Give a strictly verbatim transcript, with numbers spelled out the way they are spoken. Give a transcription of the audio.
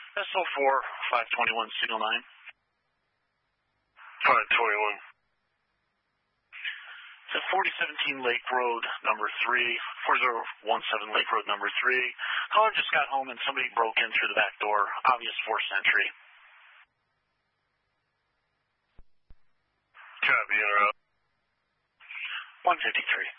S O four, five twenty-one, signal nine. five twenty-one. It's at forty seventeen Lake Road, number three, four zero one seven Lake Road, number three. Caller just got home and somebody broke in through the back door. Obvious forced entry. Copy, interrupt. one fifty-three.